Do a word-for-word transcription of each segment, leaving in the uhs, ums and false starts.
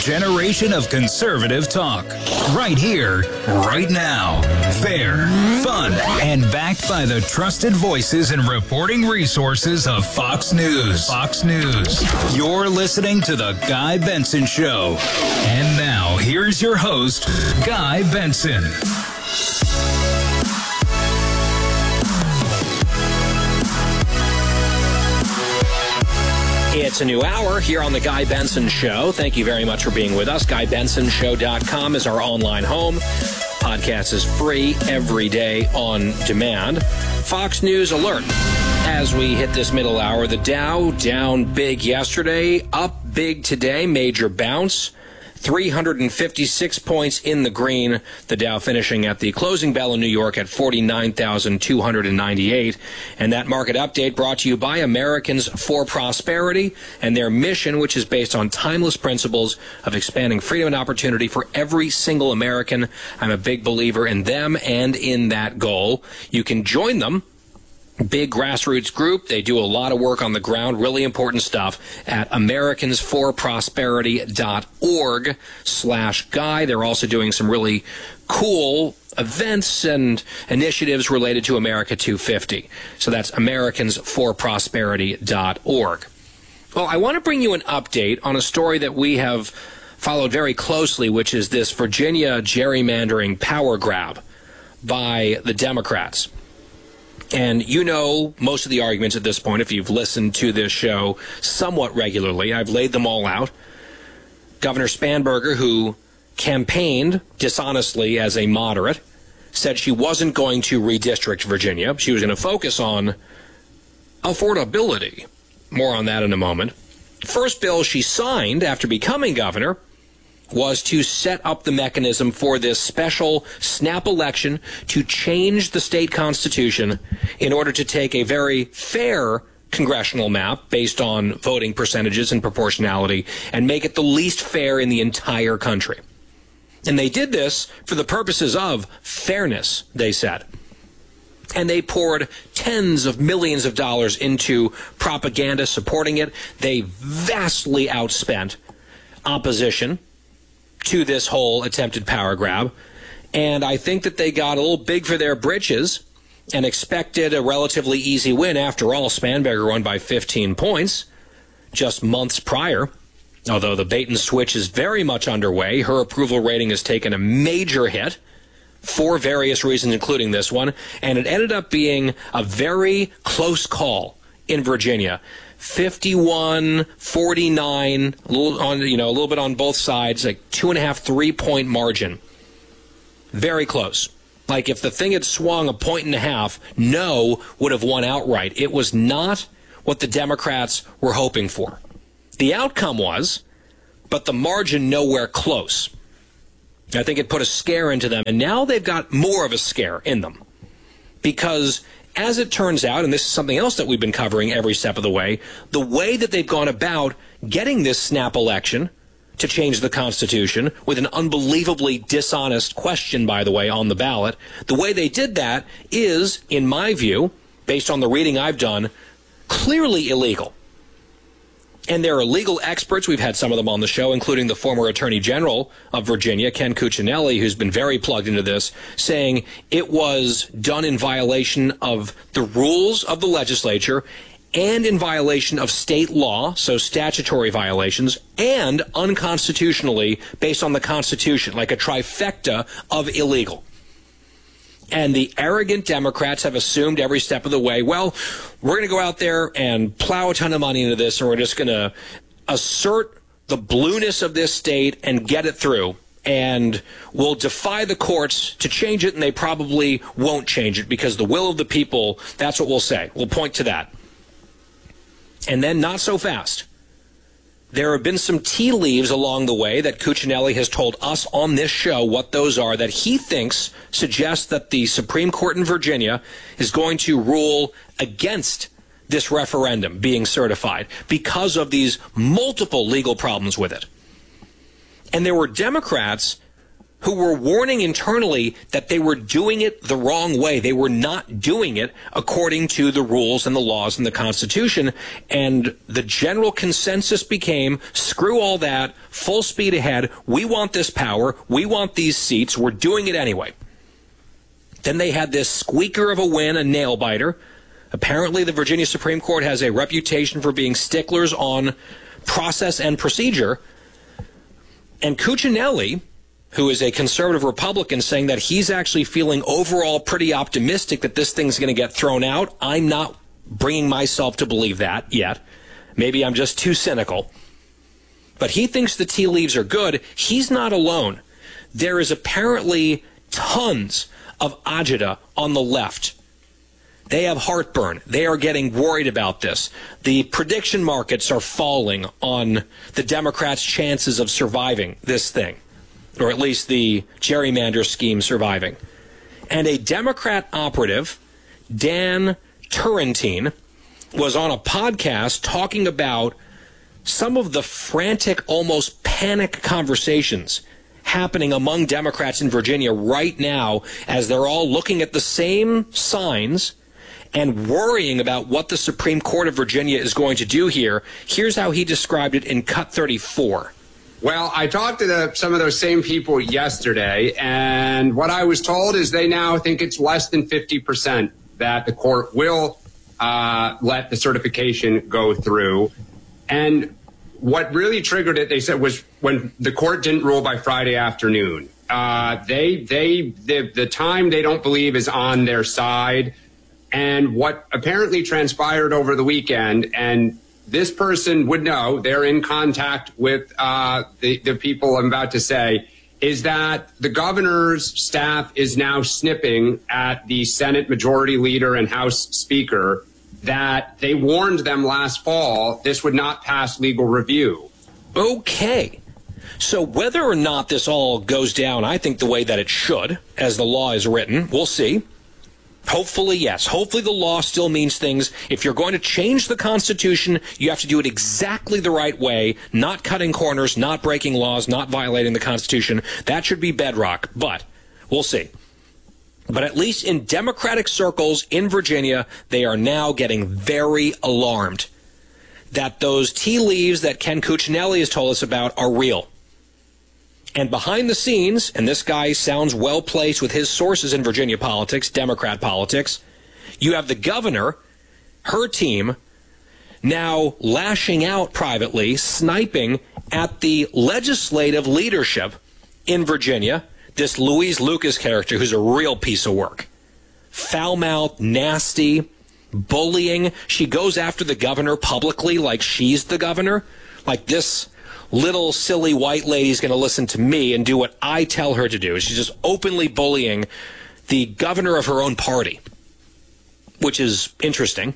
generation of conservative talk. Right here, right now. Fair, fun, and backed by the trusted voices and reporting resources of Fox News. Fox News. You're listening to The Guy Benson Show. And now, here's your host, Guy Benson. It's a new hour here on The Guy Benson Show. Thank you very much for being with us. guy benson show dot com is our online home. Podcast is free every day on demand. Fox News alert. As we hit this middle hour, the Dow down big yesterday, up big today, major bounce. three hundred fifty-six points in the green. The Dow finishing at the closing bell in New York at forty-nine thousand two hundred ninety-eight. And that market update brought to you by Americans for Prosperity and their mission, which is based on timeless principles of expanding freedom and opportunity for every single American. I'm a big believer in them and in that goal. You can join them. Big grassroots group. They do a lot of work on the ground, really important stuff at Americans for Prosperity dot org slash guy. They're also doing some really cool events and initiatives related to America two fifty. So that's Americans for Prosperity dot org. Well, I want to bring you an update on a story that we have followed very closely, which is this Virginia gerrymandering power grab by the Democrats. And you know most of the arguments at this point if you've listened to this show somewhat regularly. I've laid them all out. Governor Spanberger, who campaigned dishonestly as a moderate, said she wasn't going to redistrict Virginia. She was going to focus on affordability. More on that in a moment. First bill she signed after becoming governor was to set up the mechanism for this special snap election to change the state constitution in order to take a very fair congressional map based on voting percentages and proportionality and make it the least fair in the entire country. And they did this for the purposes of fairness, they said. And they poured tens of millions of dollars into propaganda supporting it. They vastly outspent opposition to this whole attempted power grab. And I think that they got a little big for their britches and expected a relatively easy win. After all, Spanberger won by fifteen points just months prior. Although the bait and switch is very much underway, her approval rating has taken a major hit for various reasons, including this one. And it ended up being a very close call in Virginia. fifty-one forty-nine, a little on, you know, a little bit on both sides, like two and a half, three point margin. Very close. Like if the thing had swung a point and a half, no would have won outright. It was not what the Democrats were hoping for. The outcome was, but the margin nowhere close. I think it put a scare into them, and now they've got more of a scare in them. Because as it turns out, and this is something else that we've been covering every step of the way, the way that they've gone about getting this snap election to change the Constitution with an unbelievably dishonest question, by the way, on the ballot, the way they did that is, in my view, based on the reading I've done, clearly illegal. And there are legal experts, we've had some of them on the show, including the former Attorney General of Virginia, Ken Cuccinelli, who's been very plugged into this, saying it was done in violation of the rules of the legislature and in violation of state law, so statutory violations, and unconstitutionally based on the Constitution, like a trifecta of illegal. And the arrogant Democrats have assumed every step of the way, well, we're going to go out there and plow a ton of money into this, and we're just going to assert the blueness of this state and get it through. And we'll defy the courts to change it, and they probably won't change it because the will of the people, that's what we'll say. We'll point to that. And then not so fast. There have been some tea leaves along the way that Cuccinelli has told us on this show what those are that he thinks suggest that the Supreme Court in Virginia is going to rule against this referendum being certified because of these multiple legal problems with it. And there were Democrats who were warning internally that they were doing it the wrong way. They were not doing it according to the rules and the laws and the Constitution. And the general consensus became, screw all that, full speed ahead. We want this power. We want these seats. We're doing it anyway. Then they had this squeaker of a win, a nail biter. Apparently, the Virginia Supreme Court has a reputation for being sticklers on process and procedure. And Cuccinelli, who is a conservative Republican, saying that he's actually feeling overall pretty optimistic that this thing's going to get thrown out. I'm not bringing myself to believe that yet. Maybe I'm just too cynical. But he thinks the tea leaves are good. He's not alone. There is apparently tons of agita on the left. They have heartburn. They are getting worried about this. The prediction markets are falling on the Democrats' chances of surviving this thing, or at least the gerrymander scheme surviving. And a Democrat operative, Dan Turrentine, was on a podcast talking about some of the frantic, almost panic conversations happening among Democrats in Virginia right now as they're all looking at the same signs and worrying about what the Supreme Court of Virginia is going to do here. Here's how he described it in Cut thirty-four. Well, I talked to the, some of those same people yesterday, and what I was told is they now think it's less than fifty percent that the court will uh, let the certification go through. And what really triggered it, they said, was when the court didn't rule by Friday afternoon. Uh, they, they, the, the time they don't believe is on their side. And what apparently transpired over the weekend, and this person would know, they're in contact with uh, the, the people I'm about to say, is that the governor's staff is now snipping at the Senate Majority Leader and House Speaker that they warned them last fall this would not pass legal review. Okay. So whether or not this all goes down, I think the way that it should, as the law is written, we'll see. Hopefully, yes. Hopefully the law still means things. If you're going to change the Constitution, you have to do it exactly the right way, not cutting corners, not breaking laws, not violating the Constitution. That should be bedrock, but we'll see. But at least in Democratic circles in Virginia, they are now getting very alarmed that those tea leaves that Ken Cuccinelli has told us about are real. And behind the scenes, and this guy sounds well placed with his sources in Virginia politics, Democrat politics, you have the governor, her team, now lashing out privately, sniping at the legislative leadership in Virginia, this Louise Lucas character who's a real piece of work. Foul-mouthed, nasty, bullying. She goes after the governor publicly like she's the governor, like this little silly white lady's going to listen to me and do what I tell her to do. She's just openly bullying the governor of her own party, which is interesting.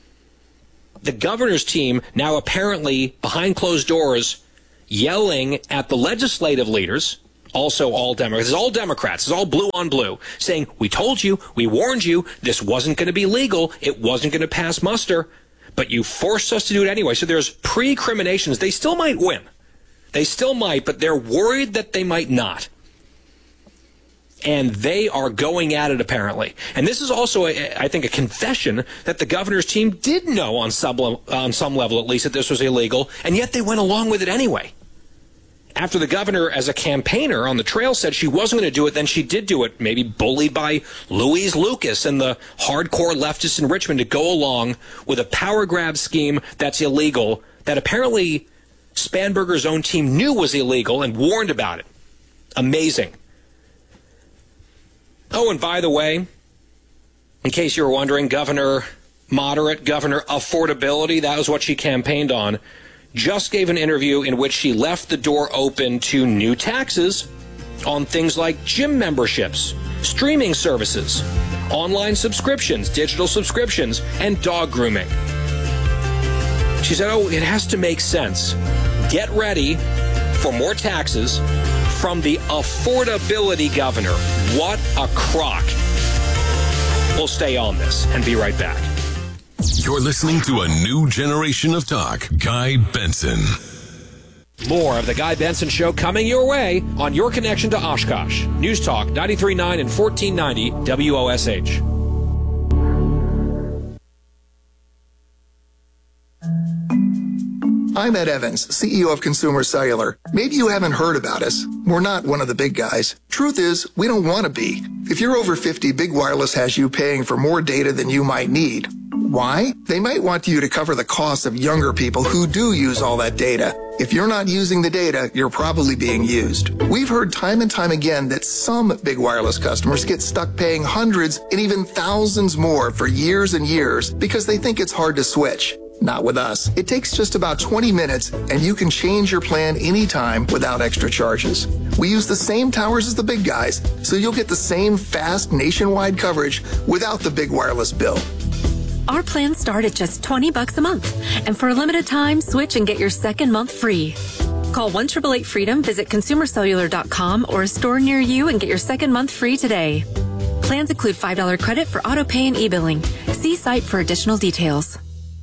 The governor's team now apparently behind closed doors yelling at the legislative leaders, also all Democrats, it's all Democrats, it's all blue on blue, saying, we told you, we warned you, this wasn't going to be legal, it wasn't going to pass muster, but you forced us to do it anyway. So there's pre-criminations. They still might win. They still might, but they're worried that they might not. And they are going at it, apparently. And this is also, a, I think, a confession that the governor's team did know on some, on some level, at least, that this was illegal, and yet they went along with it anyway. After the governor, as a campaigner on the trail, said she wasn't going to do it, then she did do it, maybe bullied by Louise Lucas and the hardcore leftists in Richmond to go along with a power grab scheme that's illegal, that apparently Spanberger's own team knew was illegal and warned about it. Amazing. Oh, and by the way, in case you were wondering, Governor Moderate, Governor Affordability, that was what she campaigned on, just gave an interview in which she left the door open to new taxes on things like gym memberships, streaming services, online subscriptions, digital subscriptions, and dog grooming. She said, oh, it has to make sense. Get ready for more taxes from the affordability governor. What a crock. We'll stay on this and be right back. You're listening to a new generation of talk. Guy Benson. More of the Guy Benson Show coming your way on your connection to Oshkosh. News Talk ninety-three point nine and fourteen ninety W O S H. I'm Ed Evans, C E O of Consumer Cellular. Maybe you haven't heard about us. We're not one of the big guys. Truth is, we don't want to be. If you're over fifty, Big Wireless has you paying for more data than you might need. Why? They might want you to cover the costs of younger people who do use all that data. If you're not using the data, you're probably being used. We've heard time and time again that some Big Wireless customers get stuck paying hundreds and even thousands more for years and years because they think it's hard to switch. Not with us. It takes just about twenty minutes and you can change your plan anytime without extra charges. We use the same towers as the big guys, so you'll get the same fast nationwide coverage without the Big Wireless bill. Our plans start at just twenty bucks a month. And for a limited time, switch and get your second month free. Call one eight eight eight freedom, visit consumer cellular dot com or a store near you and get your second month free today. Plans include five dollars credit for auto pay and e-billing. See site for additional details.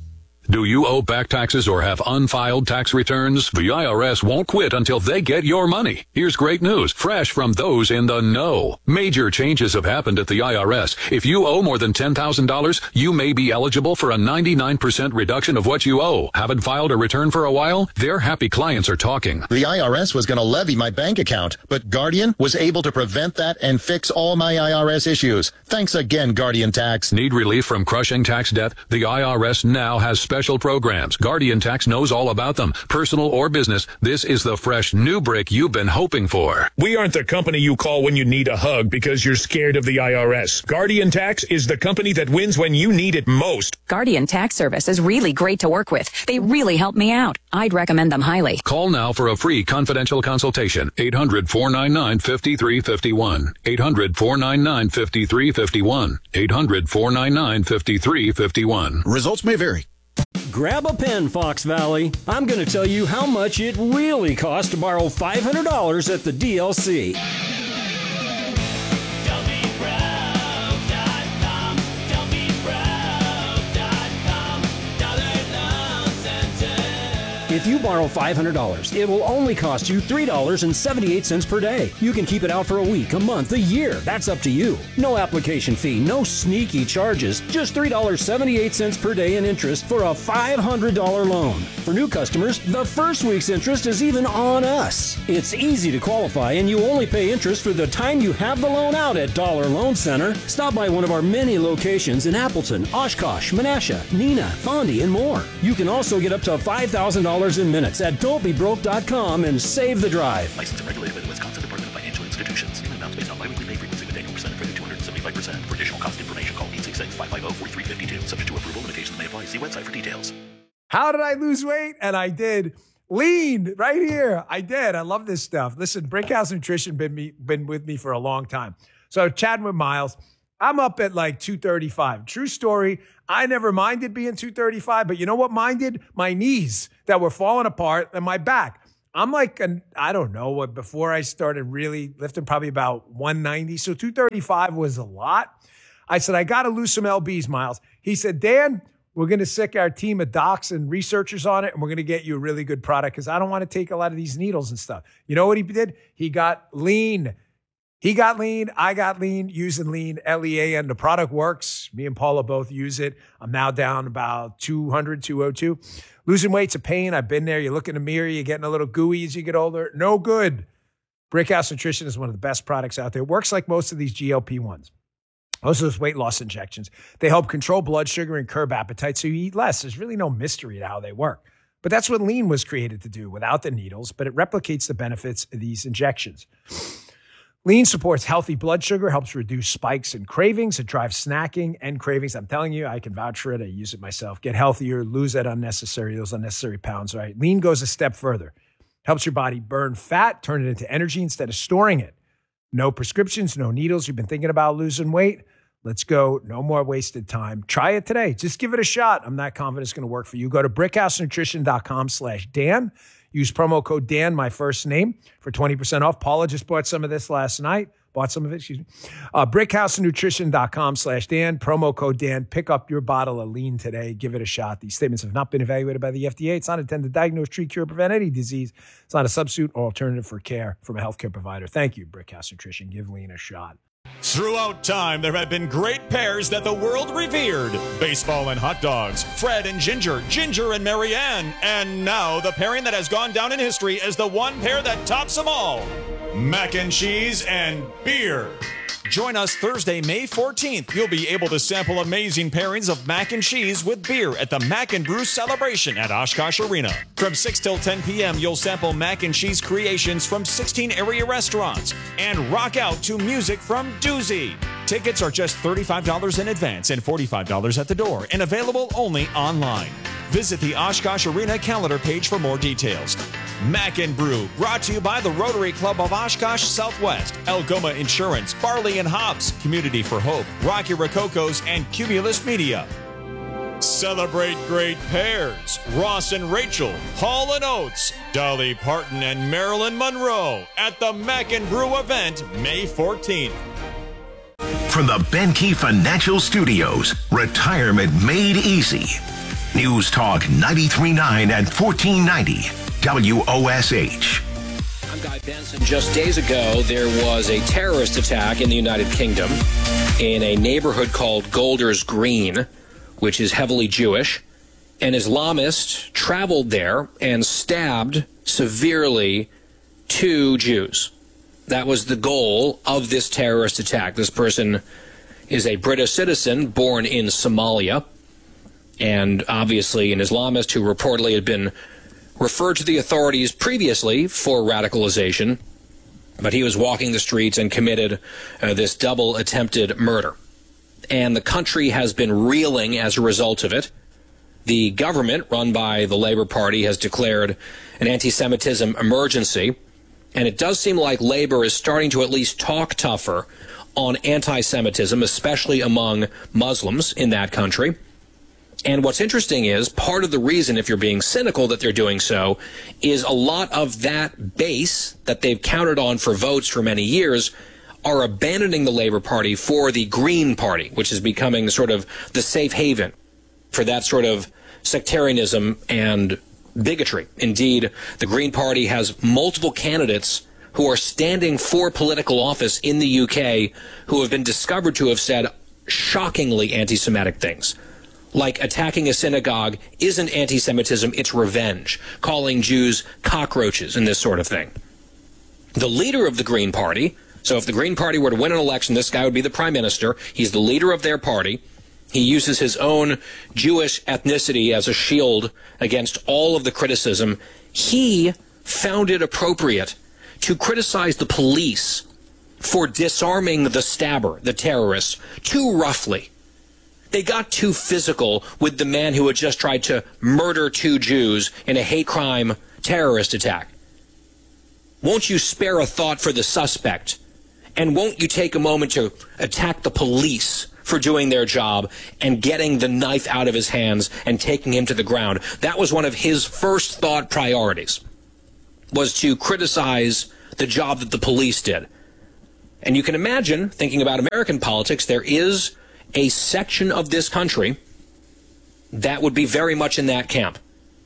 Do you owe back taxes or have unfiled tax returns? The I R S won't quit until they get your money. Here's great news, fresh from those in the know. Major changes have happened at the I R S. If you owe more than ten thousand dollars, you may be eligible for a ninety-nine percent reduction of what you owe. Haven't filed a return for a while? Their happy clients are talking. The I R S was going to levy my bank account, but Guardian was able to prevent that and fix all my I R S issues. Thanks again, Guardian Tax. Need relief from crushing tax debt? The I R S now has special programs. Guardian Tax knows all about them. Personal or business, this is the fresh new brick you've been hoping for. We aren't the company you call when you need a hug because you're scared of the I R S. Guardian Tax is the company that wins when you need it most. Guardian Tax Service is really great to work with. They really help me out. I'd recommend them highly. Call now for a free confidential consultation. eight hundred, four nine nine, five three five one. eight hundred, four nine nine, five three five one. eight hundred, four nine nine, five three five one. Results may vary. Grab a pen, Fox Valley. I'm going to tell you how much it really costs to borrow five hundred dollars at the D L C. If you borrow five hundred dollars, it will only cost you three dollars and seventy-eight cents per day. You can keep it out for a week, a month, a year. That's up to you. No application fee, no sneaky charges. Just three dollars and seventy-eight cents per day in interest for a five hundred dollars loan. For new customers, the first week's interest is even on us. It's easy to qualify, and you only pay interest for the time you have the loan out at Dollar Loan Center. Stop by one of our many locations in Appleton, Oshkosh, Menasha, Neenah, Fondy, and more. You can also get up to five thousand dollars in minutes at don't be broke dot com and save the drive. Licensed and regulated by the Wisconsin Department of Financial Institutions. Payment amounts based on biweekly pay frequency with annual percentage rate of two hundred seventy-five percent. For additional cost information, call eight six six, five five zero, four three five two. Subject to approval, limitations may apply. See website for details. How did I lose weight? And I did. Lean right here. I did. I love this stuff. Listen, Brickhouse Nutrition been me been with me for a long time. So chatting with Miles, I'm up at like two thirty-five. True story. I never minded being two thirty-five, but you know what minded? My knees that were falling apart and my back. I'm like, an, I don't know what, before I started really lifting, probably about one ninety. So two thirty-five was a lot. I said, I got to lose some L Bs, Miles. He said, Dan, we're going to sick our team of docs and researchers on it, and we're going to get you a really good product because I don't want to take a lot of these needles and stuff. You know what he did? He got lean. He got lean. I got lean using lean, L E A N. The product works. Me and Paula both use it. I'm now down about two hundred, two oh two. Losing weight's a pain. I've been there. You look in the mirror, you're getting a little gooey as you get older. No good. Brickhouse Nutrition is one of the best products out there. It works like most of these G L P ones. Most of those weight loss injections. They help control blood sugar and curb appetite so you eat less. There's really no mystery to how they work. But that's what lean was created to do without the needles, but it replicates the benefits of these injections. Lean supports healthy blood sugar, helps reduce spikes and cravings. It drives snacking and cravings. I'm telling you, I can vouch for it. I use it myself. Get healthier, lose that unnecessary, those unnecessary pounds, right? Lean goes a step further. Helps your body burn fat, turn it into energy instead of storing it. No prescriptions, no needles. You've been thinking about losing weight? Let's go. No more wasted time. Try it today. Just give it a shot. I'm not confident it's going to work for you. Go to brickhousenutrition.com slash Dan. Use promo code Dan, my first name, for twenty percent off. Paula just bought some of this last night. Bought some of it, excuse me. Uh, brickhousenutrition.com slash Dan, promo code Dan. Pick up your bottle of lean today. Give it a shot. These statements have not been evaluated by the F D A. It's not intended to diagnose, treat, cure, prevent any disease. It's not a substitute or alternative for care from a healthcare provider. Thank you, Brickhouse Nutrition. Give lean a shot. Throughout time, there have been great pairs that the world revered. Baseball and hot dogs, Fred and Ginger, Ginger and Marianne, and now the pairing that has gone down in history as the one pair that tops them all. Mac and cheese and beer. Join us Thursday, May fourteenth. You'll be able to sample amazing pairings of mac and cheese with beer at the Mac and Brew Celebration at Oshkosh Arena. From six till ten p.m., you'll sample mac and cheese creations from sixteen area restaurants and rock out to music from Doozy. Tickets are just thirty-five dollars in advance and forty-five dollars at the door and available only online. Visit the Oshkosh Arena calendar page for more details. Mac and Brew, brought to you by the Rotary Club of Oshkosh Southwest, Algoma Insurance, Barley and Hops, Community for Hope, Rocky Rococos, and Cumulus Media. Celebrate great pairs. Ross and Rachel, Hall and Oates, Dolly Parton and Marilyn Monroe at the Mac and Brew event May fourteenth. From the Benkey Financial Studios, retirement made easy. News Talk ninety-three point nine and fourteen ninety W O S H. I'm Guy Benson. Just days ago, there was a terrorist attack in the United Kingdom in a neighborhood called Golders Green, which is heavily Jewish. An Islamist traveled there and stabbed severely two Jews. That was the goal of this terrorist attack. This person is a British citizen born in Somalia, and obviously an Islamist who reportedly had been referred to the authorities previously for radicalization, but he was walking the streets and committed uh, this double attempted murder. And the country has been reeling as a result of it. The government, run by the Labour Party, has declared an anti-Semitism emergency, and it does seem like Labour is starting to at least talk tougher on anti-Semitism, especially among Muslims in that country. And what's interesting is part of the reason, if you're being cynical, that they're doing so is a lot of that base that they've counted on for votes for many years are abandoning the Labour Party for the Green Party, which is becoming sort of the safe haven for that sort of sectarianism and bigotry. Indeed, the Green Party has multiple candidates who are standing for political office in the U K who have been discovered to have said shockingly anti-Semitic things. Like attacking a synagogue isn't anti-Semitism, it's revenge. Calling Jews cockroaches and this sort of thing. The leader of the Green Party, so if the Green Party were to win an election, this guy would be the prime minister. He's the leader of their party. He uses his own Jewish ethnicity as a shield against all of the criticism. He found it appropriate to criticize the police for disarming the stabber, the terrorists, too roughly. They got too physical with the man who had just tried to murder two Jews in a hate crime terrorist attack. Won't you spare a thought for the suspect? And won't you take a moment to attack the police for doing their job and getting the knife out of his hands and taking him to the ground? That was one of his first thought priorities, was to criticize the job that the police did. And you can imagine, thinking about American politics, there is a section of this country that would be very much in that camp.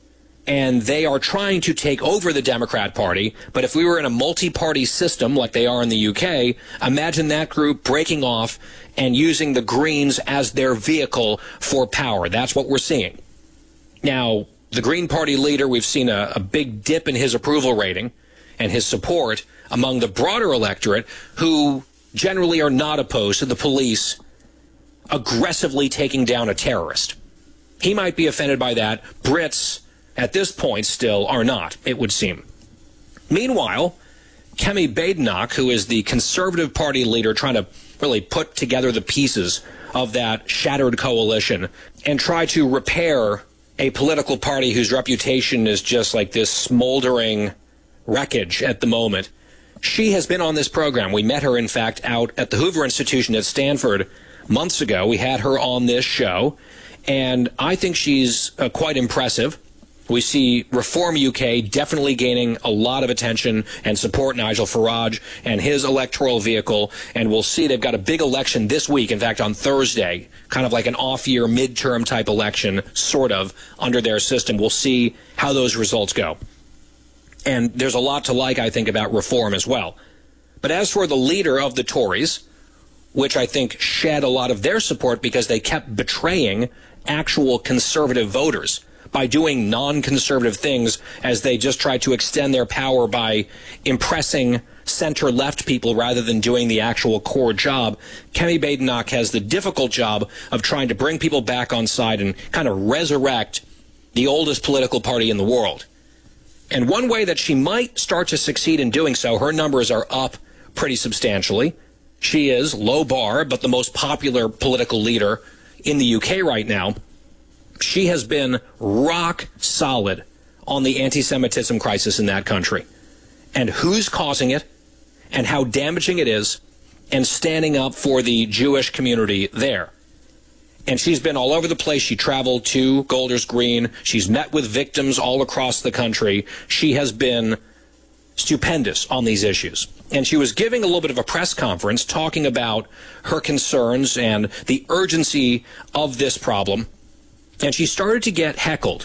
And they are trying to take over the Democrat Party. But if we were in a multi-party system like they are in the U K, imagine that group breaking off and using the Greens as their vehicle for power. That's what we're seeing. Now, the Green Party leader, we've seen a, a big dip in his approval rating and his support among the broader electorate, who generally are not opposed to the police aggressively taking down a terrorist. He might be offended by that. Brits, at this point, still are not, it would seem. Meanwhile, Kemi Badenoch, who is the Conservative Party leader trying to really put together the pieces of that shattered coalition and try to repair a political party whose reputation is just like this smoldering wreckage at the moment. She has been on this program. We met her, in fact, out at the Hoover Institution at Stanford months ago. We had her on this show, and I think she's uh, quite impressive. We see Reform U K definitely gaining a lot of attention and support, Nigel Farage and his electoral vehicle. And we'll see they've got a big election this week, in fact, on Thursday, kind of like an off-year midterm type election, sort of, under their system. We'll see how those results go. And there's a lot to like, I think, about Reform as well. But as for the leader of the Tories, which I think shed a lot of their support because they kept betraying actual conservative voters by doing non-conservative things as they just tried to extend their power by impressing center-left people rather than doing the actual core job. Kemi Badenoch has the difficult job of trying to bring people back on side and kind of resurrect the oldest political party in the world. And one way that she might start to succeed in doing so, her numbers are up pretty substantially. She is, low bar, but the most popular political leader in the U K right now. She has been rock solid on the anti-Semitism crisis in that country and who's causing it and how damaging it is, and standing up for the Jewish community there. And she's been all over the place. She traveled to Golders Green. She's met with victims all across the country. She has been stupendous on these issues. And she was giving a little bit of a press conference talking about her concerns and the urgency of this problem. And she started to get heckled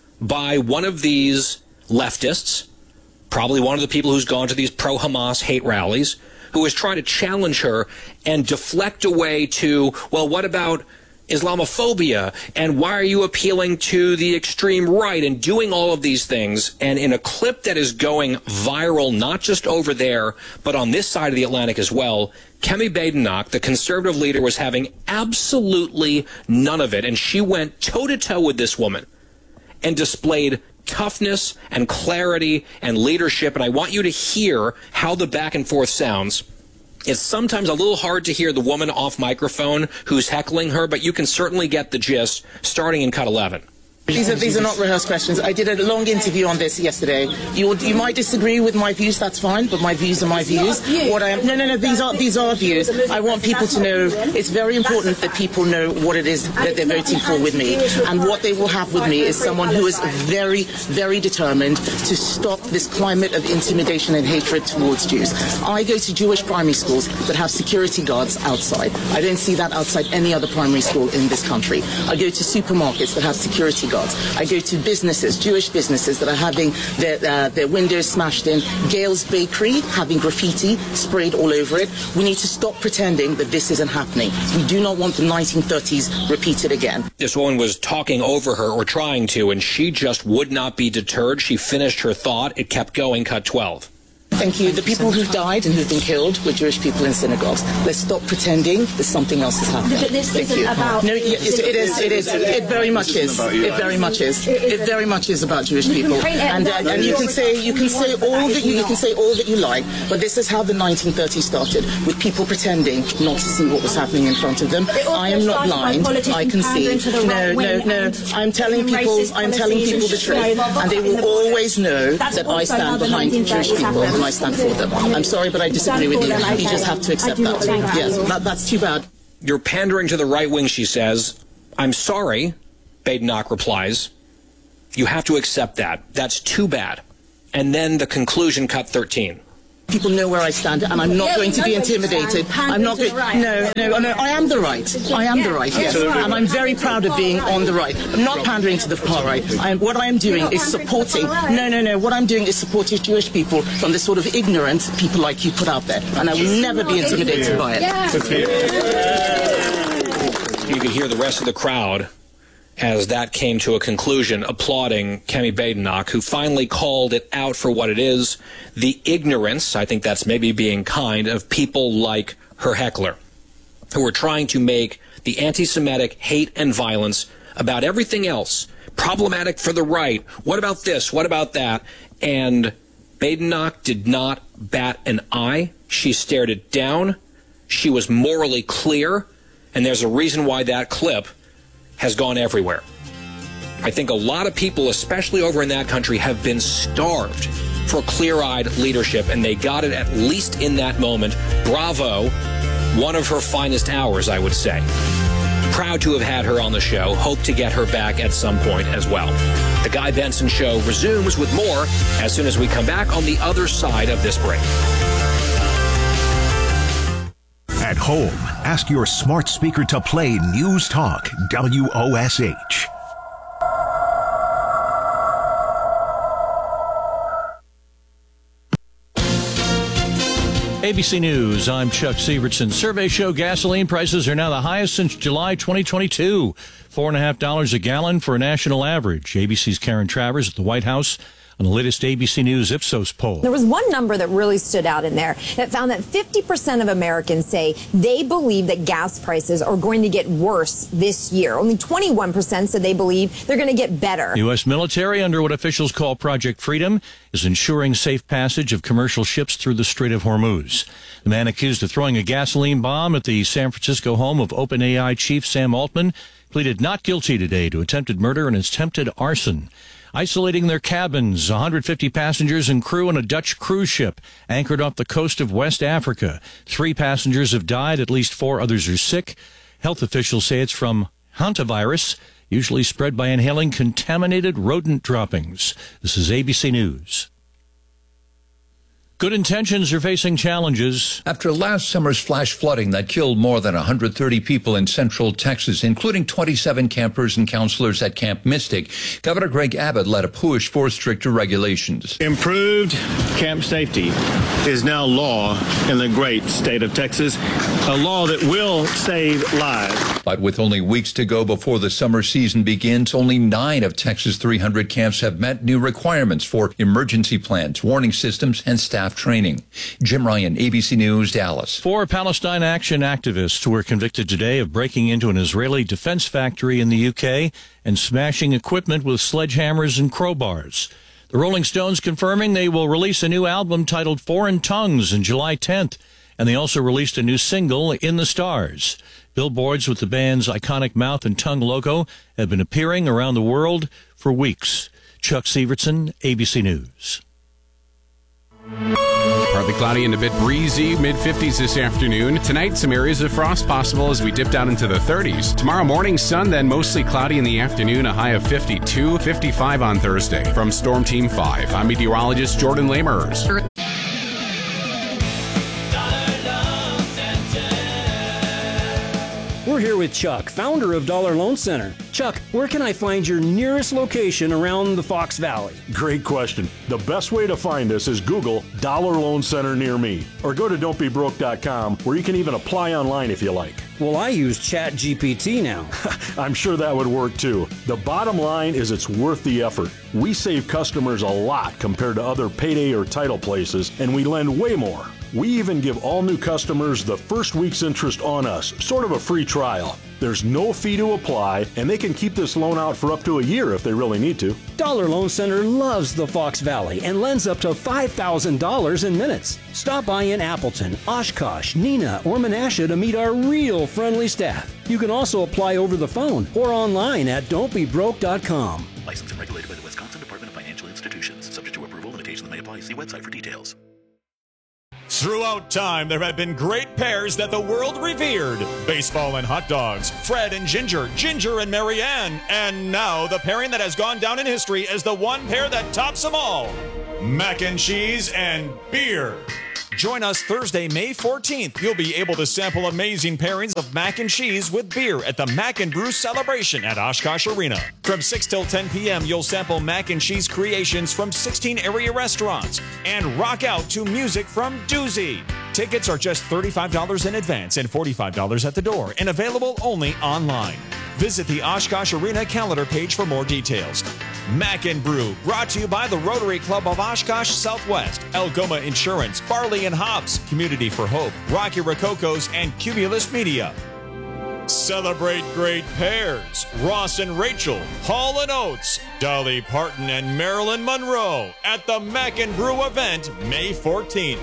by one of these leftists, probably one of the people who's gone to these pro-Hamas hate rallies, who is trying to challenge her and deflect away to, well, what about Islamophobia? And why are you appealing to the extreme right and doing all of these things? And in a clip that is going viral, not just over there, but on this side of the Atlantic as well, Kemi Badenoch, the conservative leader, was having absolutely none of it. And she went toe-to-toe with this woman and displayed toughness and clarity and leadership. And I want you to hear how the back and forth sounds. It's sometimes a little hard to hear the woman off microphone who's heckling her, but you can certainly get the gist starting in cut eleven. These are, these are not rehearsed questions. I did a long interview on this yesterday. You you might disagree with my views, that's fine, but my views are my views. What I am, no, no, no, these are, these are views. I want people to know, it's very important that people know what it is that they're voting for with me. And what they will have with me is someone who is very, very determined to stop this climate of intimidation and hatred towards Jews. I go to Jewish primary schools that have security guards outside. I don't see that outside any other primary school in this country. I go to supermarkets that have security guards. I go to businesses, Jewish businesses that are having their, uh, their windows smashed in. Gale's Bakery having graffiti sprayed all over it. We need to stop pretending that this isn't happening. We do not want the nineteen thirties repeated again. This woman was talking over her, or trying to, and she just would not be deterred. She finished her thought. It kept going. Cut twelve. Thank you. The people who've died and who've been killed were Jewish people in synagogues. Let's stop pretending that something else is happening. But this Thank isn't you. about... No, it is, it is, it is. It very much is. It very much is. It very much is about Jewish people. And, uh, and you can say, you can say all that you, you can say all that you like, but this is how the nineteen thirties started, with people pretending not to see what was happening in front of them. I am not blind. I can see. No, no, no. I'm telling people, I'm telling people the truth, and they will always know that I stand behind Jewish people and I stand for them. I'm sorry, but I disagree with you. You just have to accept that. Yes, that, that's too bad. You're pandering to the right wing, she says. I'm sorry, Badenoch replies. You have to accept that. That's too bad. And then the conclusion, cut thirteen. People know where I stand, and I'm not going to be intimidated. I'm not going. No, no, no. I am the right. I am the right. Yes, and I'm very proud of being on the right. I'm not pandering to the far right. I am, what I am doing is supporting. No, no, no. What I'm doing is supporting Jewish people from the sort of ignorant people like you put out there, and I will never be intimidated by it. You can hear the rest of the crowd as that came to a conclusion, applauding Kemi Badenoch, who finally called it out for what it is, the ignorance, I think that's maybe being kind, of people like her heckler, who are trying to make the anti-Semitic hate and violence about everything else, problematic for the right. What about this? What about that? And Badenoch did not bat an eye. She stared it down. She was morally clear, and there's a reason why that clip has gone everywhere. I think a lot of people, especially over in that country, have been starved for clear-eyed leadership, and they got it at least in that moment. Bravo, one of her finest hours, I would say. Proud to have had her on the show. Hope to get her back at some point as well. The Guy Benson Show resumes with more as soon as we come back on the other side of this break. At home, ask your smart speaker to play News Talk W O S H. A B C News, I'm Chuck Severson. Surveys show gasoline prices are now the highest since July twenty twenty-two. Four and a half dollars a gallon for a national average. A B C's Karen Travers at the White House on the latest A B C News Ipsos poll. There was one number that really stood out in there that found that fifty percent of Americans say they believe that gas prices are going to get worse this year. Only twenty-one percent said they believe they're going to get better. U S military, under what officials call Project Freedom, is ensuring safe passage of commercial ships through the Strait of Hormuz. The man accused of throwing a gasoline bomb at the San Francisco home of OpenAI chief Sam Altman pleaded not guilty today to attempted murder and attempted arson. Isolating their cabins, one hundred fifty passengers and crew on a Dutch cruise ship anchored off the coast of West Africa. Three passengers have died, at least four others are sick. Health officials say it's from hantavirus, usually spread by inhaling contaminated rodent droppings. This is A B C News. Good intentions are facing challenges. After last summer's flash flooding that killed more than one hundred thirty people in central Texas, including twenty-seven campers and counselors at Camp Mystic, Governor Greg Abbott led a push for stricter regulations. Improved camp safety is now law in the great state of Texas, a law that will save lives. But with only weeks to go before the summer season begins, only nine of Texas' three hundred camps have met new requirements for emergency plans, warning systems, and staff training. Jim Ryan, A B C News, Dallas. Four Palestine Action activists were convicted today of breaking into an Israeli defense factory in the U K and smashing equipment with sledgehammers and crowbars. The Rolling Stones confirming they will release a new album titled Foreign Tongues on July tenth, and they also released a new single, In the Stars. Billboards with the band's iconic mouth and tongue logo have been appearing around the world for weeks. Chuck Severson, A B C News. Partly cloudy and a bit breezy, mid fifties this afternoon. Tonight, some areas of frost possible as we dip down into the thirties. Tomorrow morning, sun, then mostly cloudy in the afternoon, a high of fifty-two, fifty-five on Thursday. From Storm Team five, I'm meteorologist Jordan Lamers. We're here with Chuck, founder of Dollar Loan Center. Chuck, where can I find your nearest location around the Fox Valley? Great question. The best way to find us is Google Dollar Loan Center near me, or go to don't be broke dot com, where you can even apply online if you like. Well, I use Chat G P T now. I'm sure that would work too. The bottom line is it's worth the effort. We save customers a lot compared to other payday or title places, and we lend way more. We even give all new customers the first week's interest on us, sort of a free trial. There's no fee to apply, and they can keep this loan out for up to a year if they really need to. Dollar Loan Center loves the Fox Valley and lends up to five thousand dollars in minutes. Stop by in Appleton, Oshkosh, Neenah, or Menasha to meet our real friendly staff. You can also apply over the phone or online at don't be broke dot com. Licensed and regulated by the Wisconsin Department of Financial Institutions. Subject to approval, limitations may apply. See website for details. Throughout time, there have been great pairs that the world revered. Baseball and hot dogs, Fred and Ginger, Ginger and Marianne, and now the pairing that has gone down in history as the one pair that tops them all, mac and cheese and beer. Join us Thursday, May fourteenth. You'll be able to sample amazing pairings of mac and cheese with beer at the Mac and Brew Celebration at Oshkosh Arena. From six till ten p.m., you'll sample mac and cheese creations from sixteen area restaurants and rock out to music from Doozy. Tickets are just thirty-five dollars in advance and forty-five dollars at the door and available only online. Visit the Oshkosh Arena calendar page for more details. Mac and Brew, brought to you by the Rotary Club of Oshkosh Southwest, Algoma Insurance, Barley and Hops, Community for Hope, Rocky Rococos, and Cumulus Media. Celebrate great pairs. Ross and Rachel, Hall and Oates, Dolly Parton and Marilyn Monroe at the Mac and Brew event May fourteenth.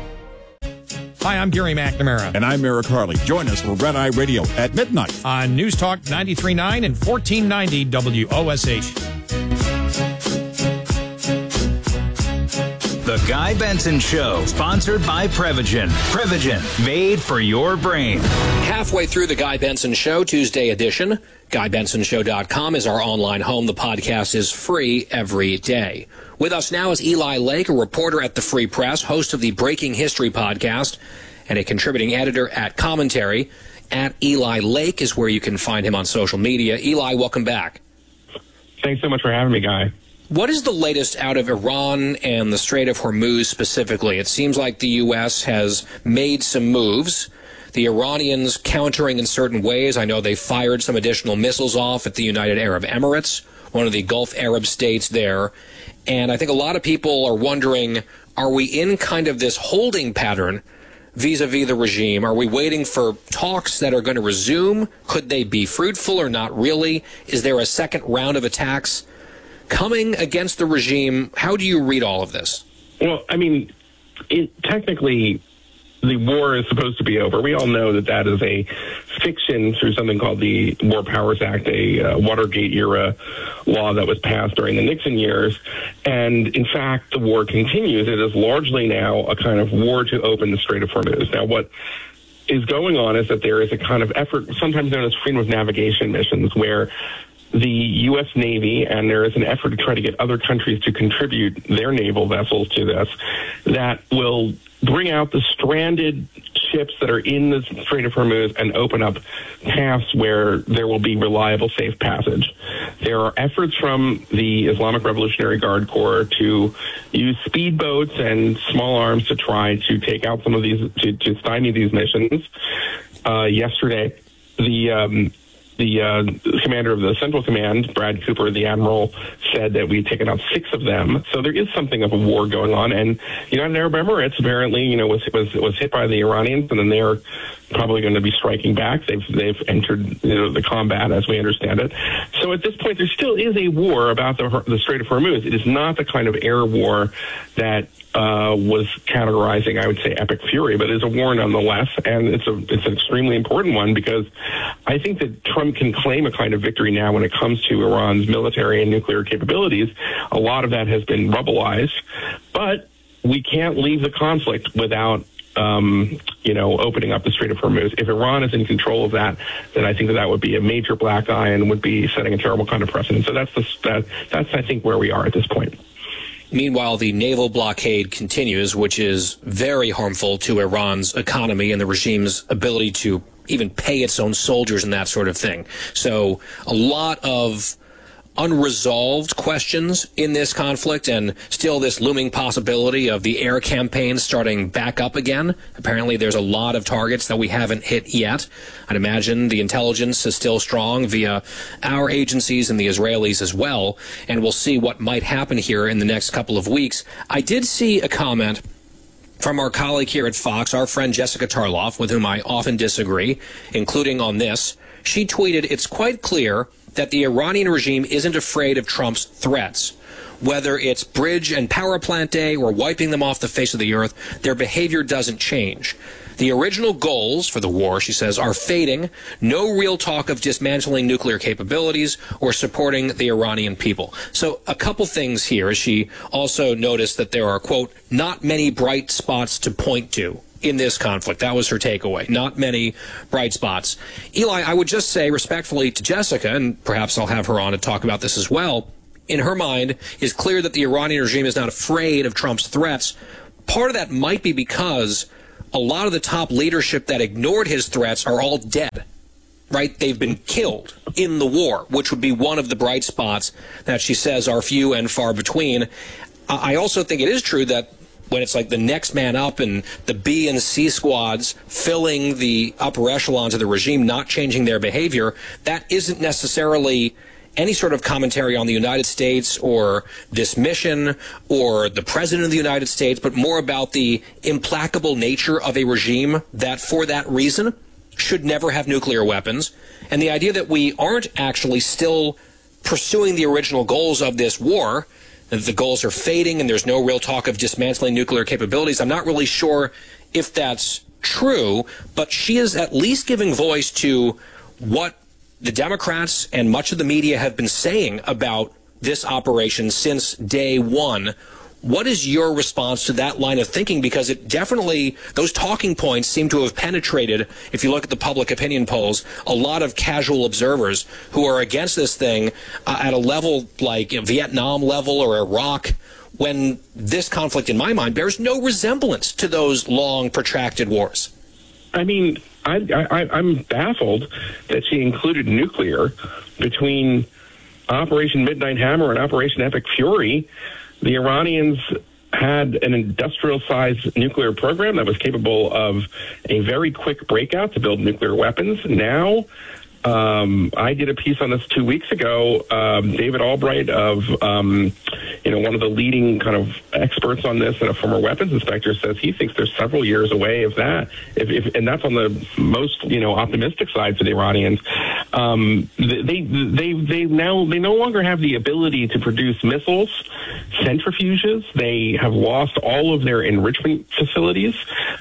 Hi, I'm Gary McNamara. And I'm Eric Harley. Join us for Red Eye Radio at midnight on News Talk ninety-three point nine and fourteen ninety W O S H. The Guy Benson Show, sponsored by Prevagen. Prevagen, made for your brain. Halfway through the Guy Benson Show, Tuesday edition. Guy Benson Show dot com is our online home. The podcast is free every day. With us now is Eli Lake, a reporter at the Free Press, host of the Breaking History podcast, and a contributing editor at Commentary. At Eli Lake is where you can find him on social media. Eli, welcome back. Thanks so much for having me, Guy. What is the latest out of Iran and the Strait of Hormuz specifically? It seems like the U S has made some moves. The Iranians countering in certain ways. I know they fired some additional missiles off at the United Arab Emirates, one of the Gulf Arab states there. And I think a lot of people are wondering, are we in kind of this holding pattern vis-a-vis the regime? Are we waiting for talks that are going to resume? Could they be fruitful or not really? Is there a second round of attacks coming against the regime? How do you read all of this? Well, I mean, it, technically, the war is supposed to be over. We all know that that is a fiction through something called the War Powers Act, a uh, Watergate-era law that was passed during the Nixon years. And, in fact, the war continues. It is largely now a kind of war to open the Strait of Hormuz. Now, what is going on is that there is a kind of effort, sometimes known as freedom of navigation missions, where the U S Navy, and there is an effort to try to get other countries to contribute their naval vessels to this, that will bring out the stranded ships that are in the Strait of Hormuz and open up paths where there will be reliable, safe passage. There are efforts from the Islamic Revolutionary Guard Corps to use speedboats and small arms to try to take out some of these, to, to stymie these missions. Uh, yesterday, the um, The uh, commander of the Central Command, Brad Cooper, the admiral, said that we'd taken out six of them. So there is something of a war going on. And United Arab Emirates apparently, you know, was was was hit by the Iranians, and then they're probably going to be striking back. They've they've entered, you know, the combat as we understand it. So at this point, there still is a war about the the Strait of Hormuz. It is not the kind of air war that Uh, was categorizing, I would say, epic fury, but is a war nonetheless, and it's a it's an extremely important one because I think that Trump can claim a kind of victory now when it comes to Iran's military and nuclear capabilities. A lot of that has been rubbleized, but we can't leave the conflict without um, you know, opening up the Strait of Hormuz. If Iran is in control of that, then I think that that would be a major black eye and would be setting a terrible kind of precedent. So that's the that, that's I think where we are at this point. Meanwhile, the naval blockade continues, which is very harmful to Iran's economy and the regime's ability to even pay its own soldiers and that sort of thing. So a lot of unresolved questions in this conflict, and still this looming possibility of the air campaign starting back up again. Apparently there's a lot of targets that we haven't hit yet. I'd imagine the intelligence is still strong via our agencies and the Israelis as well, and we'll see what might happen here in the next couple of weeks. I did see a comment from our colleague here at Fox, our friend Jessica Tarloff, with whom I often disagree, including on this. She tweeted, "It's quite clear that the Iranian regime isn't afraid of Trump's threats. Whether it's bridge and power plant day or wiping them off the face of the earth, their behavior doesn't change. The original goals for the war," she says, "are fading. No real talk of dismantling nuclear capabilities or supporting the Iranian people." So a couple things here. She also noticed that there are, quote, "not many bright spots to point to in this conflict." That was her takeaway. Not many bright spots. Eli, I would just say respectfully to Jessica, and perhaps I'll have her on to talk about this as well, in her mind, it's clear that the Iranian regime is not afraid of Trump's threats. Part of that might be because a lot of the top leadership that ignored his threats are all dead, right? They've been killed in the war, which would be one of the bright spots that she says are few and far between. I also think it is true that when it's like the next man up and the B and C squads filling the upper echelons of the regime, not changing their behavior, that isn't necessarily any sort of commentary on the United States or this mission or the president of the United States, but more about the implacable nature of a regime that, for that reason, should never have nuclear weapons. And the idea that we aren't actually still pursuing the original goals of this war, that the goals are fading and there's no real talk of dismantling nuclear capabilities. I'm not really sure if that's true, but she is at least giving voice to what the Democrats and much of the media have been saying about this operation since day one. What is your response to that line of thinking? Because it definitely, those talking points seem to have penetrated, if you look at the public opinion polls, a lot of casual observers who are against this thing uh, at a level like Vietnam level or Iraq, when this conflict, in my mind, bears no resemblance to those long, protracted wars. I mean, I, I, I'm baffled that she included nuclear between Operation Midnight Hammer and Operation Epic Fury. The Iranians had an industrial-sized nuclear program that was capable of a very quick breakout to build nuclear weapons. Now, um, I did a piece on this two weeks ago. Um, David Albright of, um, you know, one of the leading kind of experts on this and a former weapons inspector says he thinks they're several years away of that. If, if, and that's on the most, you know, optimistic side for the Iranians. Um, they, they, they now, they no longer have the ability to produce missiles, centrifuges. They have lost all of their enrichment facilities.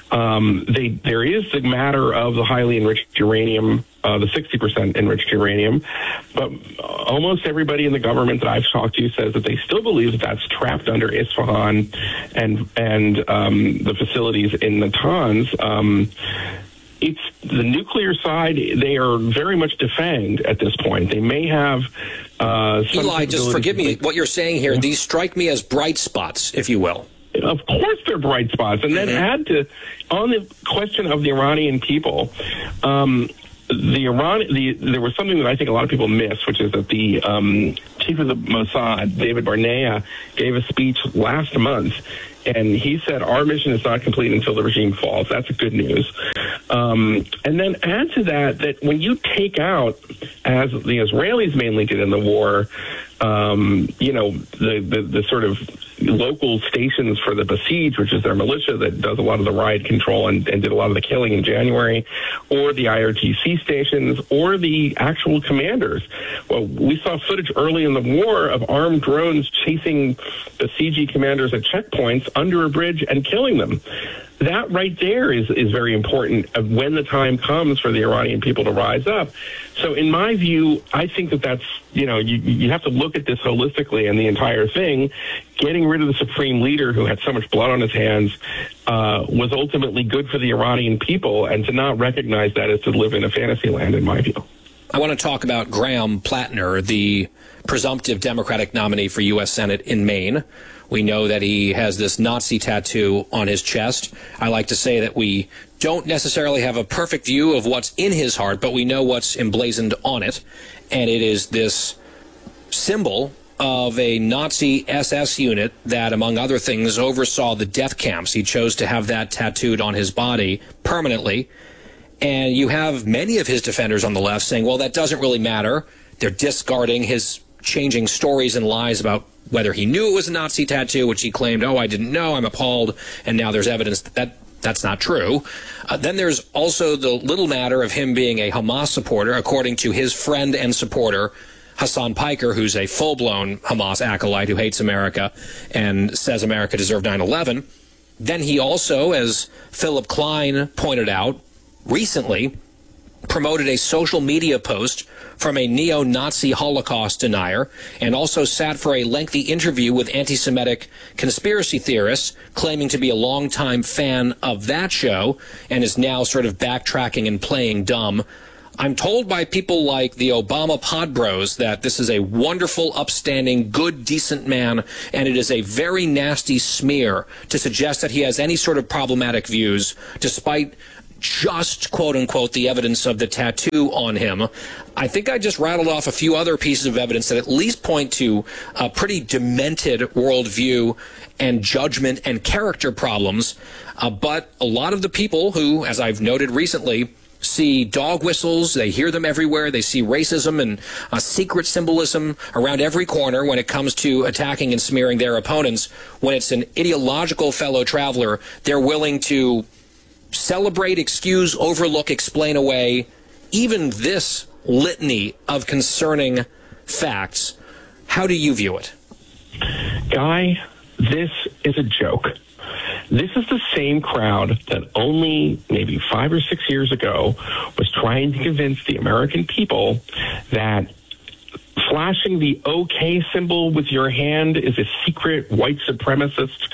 Um, they, there is the matter of the highly enriched uranium, uh, the sixty percent enriched uranium, but almost everybody in the government that I've talked to says that they still believe that that's trapped under Isfahan and, and, um, the facilities in Natanz. Um, It's the nuclear side. They are very much defanged at this point. They may have. Uh, some Eli, just forgive me. What you're saying here, yeah. These strike me as bright spots, if you will. Of course, they're bright spots. And then mm-hmm. add to on the question of the Iranian people. Um, The Iran, the, there was something that I think a lot of people miss, which is that the um, chief of the Mossad, David Barnea, gave a speech last month, and he said, our mission is not complete until the regime falls. That's good news. Um, and then add to that that when you take out, as the Israelis mainly did in the war, um, you know, the, the, the sort of local stations for the Basij, which is their militia that does a lot of the riot control and, and did a lot of the killing in January, or the I R T C stations, or the actual commanders. Well, we saw footage early in the war of armed drones chasing Basiji commanders at checkpoints under a bridge and killing them. That right there is, is very important of when the time comes for the Iranian people to rise up. So in my view, I think that that's, you know, you, you have to look at this holistically and the entire thing. Getting rid of the supreme leader who had so much blood on his hands uh, was ultimately good for the Iranian people, and to not recognize that is to live in a fantasy land, in my view. I want to talk about Graham Plattner, the presumptive Democratic nominee for U S Senate in Maine. We know that he has this Nazi tattoo on his chest. I like to say that we don't necessarily have a perfect view of what's in his heart, but we know what's emblazoned on it. And it is this symbol of a Nazi S S unit that, among other things, oversaw the death camps. He chose to have that tattooed on his body permanently. And you have many of his defenders on the left saying, well, that doesn't really matter. They're discarding his changing stories and lies about whether he knew it was a Nazi tattoo, which he claimed, oh, I didn't know, I'm appalled, and now there's evidence that, that that's not true. Uh, then there's also the little matter of him being a Hamas supporter, according to his friend and supporter, Hassan Piker, who's a full-blown Hamas acolyte who hates America and says America deserved nine eleven. Then he also, as Philip Klein pointed out recently, promoted a social media post from a neo-Nazi Holocaust denier, and also sat for a lengthy interview with anti-Semitic conspiracy theorists, claiming to be a longtime fan of that show, and is now sort of backtracking and playing dumb. I'm told by people like the Obama Pod Bros that this is a wonderful, upstanding, good, decent man, and it is a very nasty smear to suggest that he has any sort of problematic views, despite just, quote-unquote, the evidence of the tattoo on him. I think I just rattled off a few other pieces of evidence that at least point to a pretty demented worldview and judgment and character problems. Uh, but a lot of the people who, as I've noted recently, see dog whistles, they hear them everywhere, they see racism and uh, secret symbolism around every corner when it comes to attacking and smearing their opponents. When it's an ideological fellow traveler, they're willing to celebrate, excuse, overlook, explain away even this litany of concerning facts. How do you view it? Guy, this is a joke. This is the same crowd that only maybe five or six years ago was trying to convince the American people that flashing the OK symbol with your hand is a secret white supremacist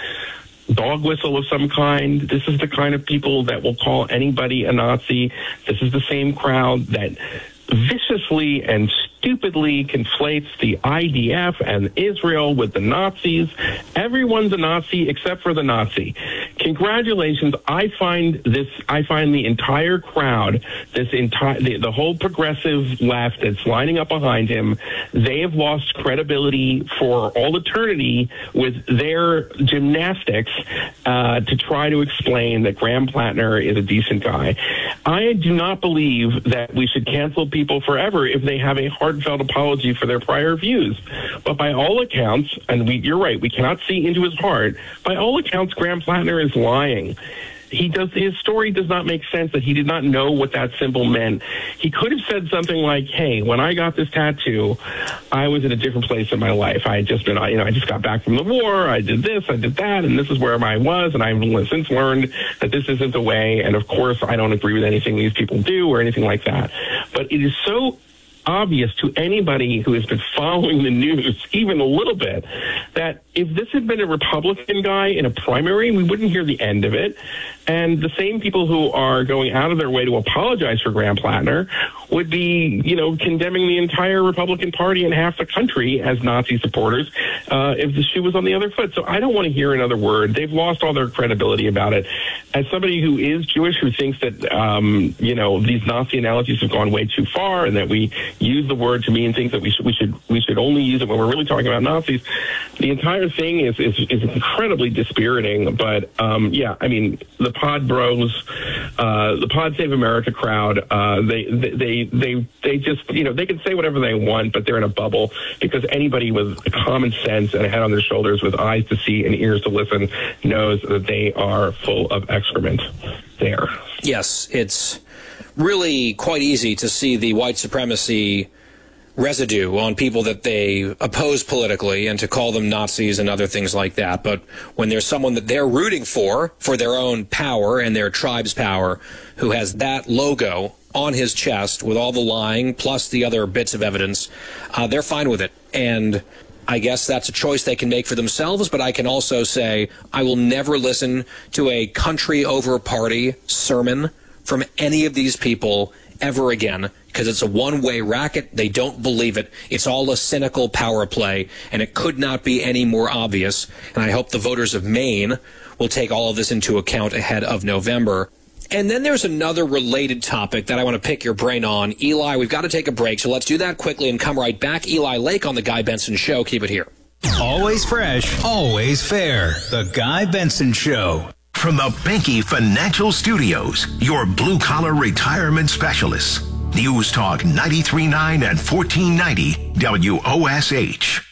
dog whistle of some kind. This is the kind of people that will call anybody a Nazi. This is the same crowd that viciously and stupidly conflates the I D F and Israel with the Nazis. Everyone's a Nazi except for the Nazi. Congratulations. I find this, I find the entire crowd, this entire, the, the whole progressive left that's lining up behind him, they have lost credibility for all eternity with their gymnastics uh, to try to explain that Graham Plattner is a decent guy. I do not believe that we should cancel people forever if they have a heartfelt apology for their prior views. But by all accounts, and we, you're right, we cannot see into his heart, by all accounts, Graham Plattner is lying. He does, his story does not make sense that he did not know what that symbol meant. He could have said something like, hey, when I got this tattoo, I was in a different place in my life. I had just been, you know, I just got back from the war. I did this, I did that, and this is where I was. And I've since learned that this isn't the way. And of course, I don't agree with anything these people do or anything like that. But it is so obvious to anybody who has been following the news even a little bit that if this had been a Republican guy in a primary, we wouldn't hear the end of it. And the same people who are going out of their way to apologize for Graham Plattner would be, you know, condemning the entire Republican Party and half the country as Nazi supporters uh, if the shoe was on the other foot. So I don't want to hear another word. They've lost all their credibility about it. As somebody who is Jewish, who thinks that, um, you know, these Nazi analogies have gone way too far and that we use the word to mean things that we should we should we should only use it when we're really talking about Nazis. The entire thing is is, is incredibly dispiriting. But um, yeah, I mean the Pod Bros, uh, the Pod Save America crowd, uh, they they they they just you know they can say whatever they want, but they're in a bubble because anybody with common sense and a head on their shoulders, with eyes to see and ears to listen, knows that they are full of excrement. There. Yes, it's really quite easy to see the white supremacy residue on people that they oppose politically and to call them Nazis and other things like that. But when there's someone that they're rooting for, for their own power and their tribe's power, who has that logo on his chest with all the lying plus the other bits of evidence, uh, they're fine with it. And I guess that's a choice they can make for themselves, but I can also say I will never listen to a country over party sermon from any of these people ever again, because it's a one-way racket. They don't believe it. It's all a cynical power play, and it could not be any more obvious. And I hope the voters of Maine will take all of this into account ahead of November. And then there's another related topic that I want to pick your brain on. Eli, we've got to take a break, so let's do that quickly and come right back. Eli Lake on The Guy Benson Show. Keep it here. Always fresh, always fair. The Guy Benson Show. From the Benke Financial Studios, your blue-collar retirement specialists. News Talk ninety-three point nine and fourteen ninety W O S H.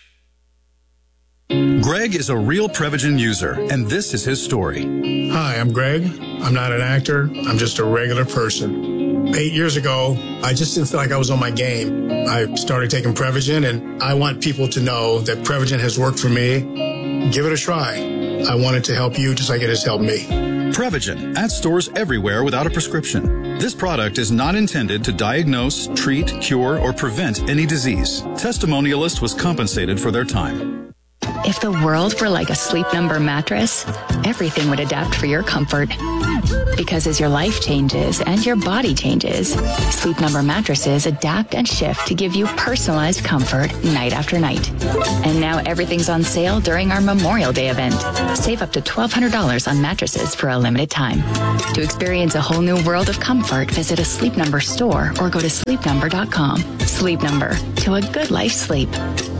Greg is a real Prevagen user, and this is his story. Hi, I'm Greg. I'm not an actor. I'm just a regular person. Eight years ago, I just didn't feel like I was on my game. I started taking Prevagen, and I want people to know that Prevagen has worked for me. Give it a try. I want it to help you just like it has helped me. Prevagen, at stores everywhere without a prescription. This product is not intended to diagnose, treat, cure, or prevent any disease. Testimonialist was compensated for their time. If the world were like a Sleep Number mattress, everything would adapt for your comfort. Because as your life changes and your body changes, Sleep Number mattresses adapt and shift to give you personalized comfort night after night. And now everything's on sale during our Memorial Day event. Save up to twelve hundred dollars on mattresses for a limited time. To experience a whole new world of comfort, visit a Sleep Number store or go to sleep number dot com. Sleep Number, to a good life sleep.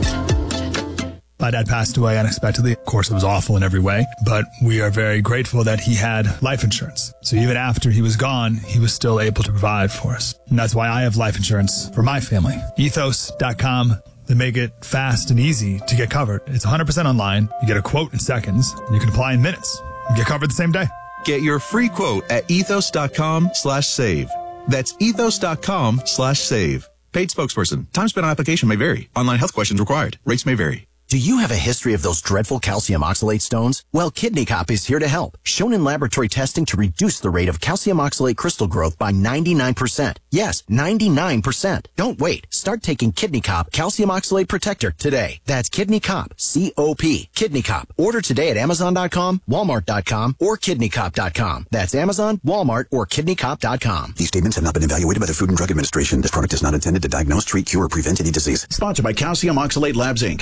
My dad passed away unexpectedly. Of course, it was awful in every way, but we are very grateful that he had life insurance. So even after he was gone, he was still able to provide for us. And that's why I have life insurance for my family. ethos dot com. They make it fast and easy to get covered. It's one hundred percent online. You get a quote in seconds, and you can apply in minutes. You get covered the same day. Get your free quote at ethos dot com slash save. That's ethos dot com slash save. Paid spokesperson. Time spent on application may vary. Online health questions required. Rates may vary. Do you have a history of those dreadful calcium oxalate stones? Well, Kidney Cop is here to help. Shown in laboratory testing to reduce the rate of calcium oxalate crystal growth by ninety-nine percent. Yes, ninety-nine percent. Don't wait. Start taking Kidney Cop Calcium Oxalate Protector today. That's Kidney Cop, C O P. Kidney Cop. Order today at Amazon dot com, Walmart dot com, or Kidney Cop dot com. That's Amazon, Walmart, or Kidney Cop dot com. These statements have not been evaluated by the Food and Drug Administration. This product is not intended to diagnose, treat, cure, or prevent any disease. Sponsored by Calcium Oxalate Labs, Incorporated.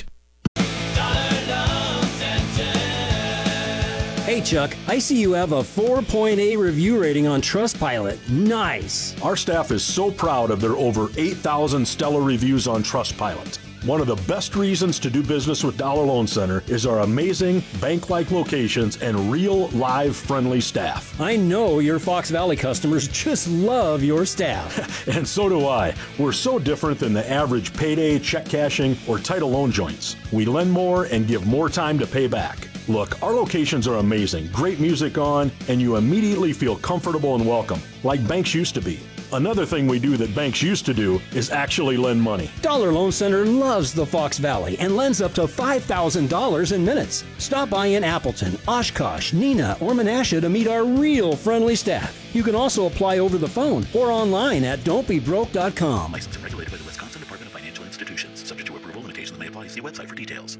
Hey Chuck, I see you have a four point eight review rating on Trustpilot. Nice. Our staff is so proud of their over eight thousand stellar reviews on Trustpilot. One of the best reasons to do business with Dollar Loan Center is our amazing bank-like locations and real, live, friendly staff. I know your Fox Valley customers just love your staff. And so do I. We're so different than the average payday, check cashing, or title loan joints. We lend more and give more time to pay back. Look, our locations are amazing, great music on, and you immediately feel comfortable and welcome, like banks used to be. Another thing we do that banks used to do is actually lend money. Dollar Loan Center loves the Fox Valley and lends up to five thousand dollars in minutes. Stop by in Appleton, Oshkosh, Neenah, or Menasha to meet our real friendly staff. You can also apply over the phone or online at don't be broke dot com. Licensed and regulated by the Wisconsin Department of Financial Institutions. Subject to approval, limitations may apply. See website for details.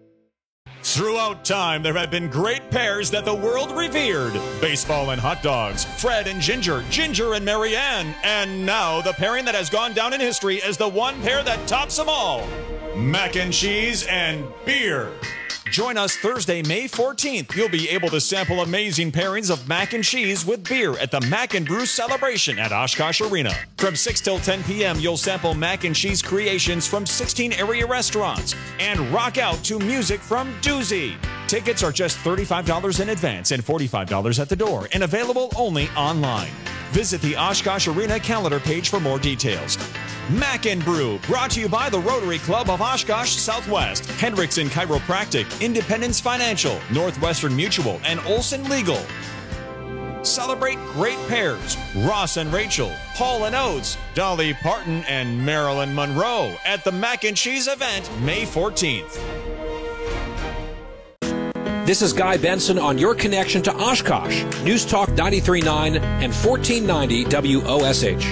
Throughout time, there have been great pairs that the world revered. Baseball and hot dogs, Fred and Ginger, Ginger and Marianne, and now the pairing that has gone down in history as the one pair that tops them all, mac and cheese and beer. Join us Thursday, May fourteenth. You'll be able to sample amazing pairings of mac and cheese with beer at the Mac and Brew Celebration at Oshkosh Arena. From six till ten p.m., you'll sample mac and cheese creations from sixteen area restaurants and rock out to music from Doozy. Tickets are just thirty-five dollars in advance and forty-five dollars at the door and available only online. Visit the Oshkosh Arena calendar page for more details. Mac and Brew, brought to you by the Rotary Club of Oshkosh Southwest, Hendrickson Chiropractic, Independence Financial, Northwestern Mutual, and Olson Legal. Celebrate great pairs, Ross and Rachel, Hall and Oates, Dolly Parton, and Marilyn Monroe at the Mac and Cheese event May fourteenth. This is Guy Benson on your connection to Oshkosh. News Talk ninety-three point nine and fourteen ninety W O S H.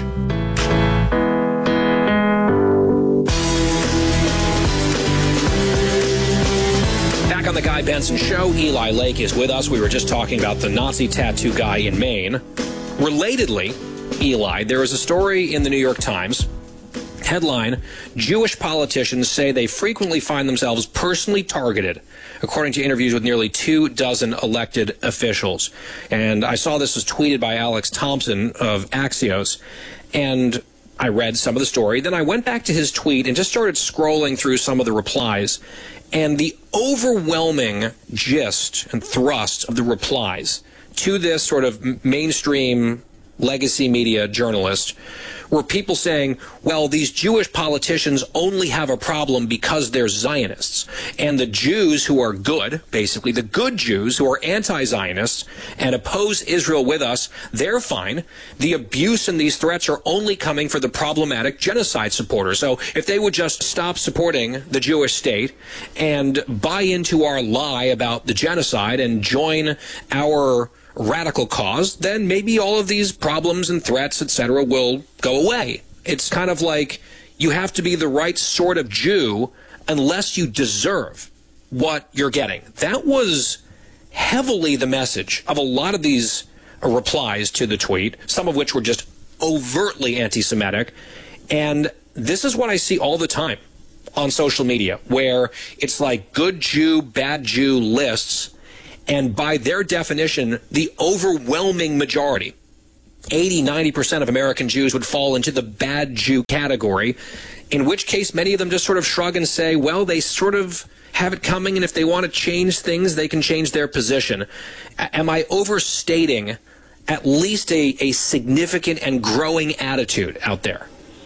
Back on the Guy Benson Show, Eli Lake is with us. We were just talking about the Nazi tattoo guy in Maine. Relatedly, Eli, there is a story in the New York Times. Headline, Jewish politicians say they frequently find themselves personally targeted, according to interviews with nearly two dozen elected officials. And I saw this was tweeted by Alex Thompson of Axios, and I read some of the story. Then I went back to his tweet and just started scrolling through some of the replies. And the overwhelming gist and thrust of the replies to this sort of mainstream legacy media journalist were people saying, well, these Jewish politicians only have a problem because they're Zionists. And the Jews who are good, basically the good Jews who are anti-Zionists and oppose Israel with us, they're fine. The abuse and these threats are only coming for the problematic genocide supporters. So if they would just stop supporting the Jewish state and buy into our lie about the genocide and join our radical cause, then maybe all of these problems and threats, et cetera, will go away. It's kind of like you have to be the right sort of Jew unless you deserve what you're getting. That was heavily the message of a lot of these replies to the tweet, some of which were just overtly anti-Semitic. And this is what I see all the time on social media, where it's like good Jew, bad Jew lists. And by their definition, the overwhelming majority, eighty, ninety percent of American Jews would fall into the bad Jew category, in which case many of them just sort of shrug and say, well, they sort of have it coming, and if they want to change things, they can change their position. A- am I overstating at least a, a significant and growing attitude out there?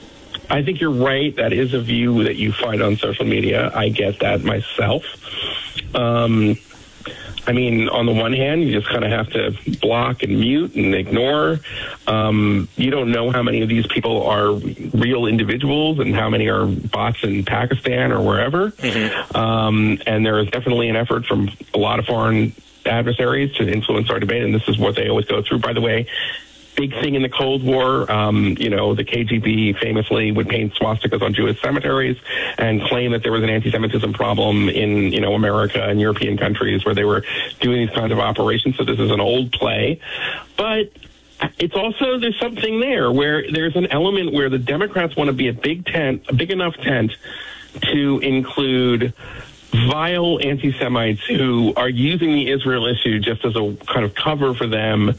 I think you're right. That is a view that you find on social media. I get that myself. Um I mean, on the one hand, you just kind of have to block and mute and ignore. Um, you don't know how many of these people are real individuals and how many are bots in Pakistan or wherever. Mm-hmm. Um, and there is definitely an effort from a lot of foreign adversaries to influence our debate, and this is what they always go through. By the way, big thing in the Cold War, um, you know, the K G B famously would paint swastikas on Jewish cemeteries and claim that there was an anti-Semitism problem in, you know, America and European countries where they were doing these kinds of operations. So this is an old play. But it's also, there's something there where there's an element where the Democrats want to be a big tent, a big enough tent to include vile anti-Semites who are using the Israel issue just as a kind of cover for them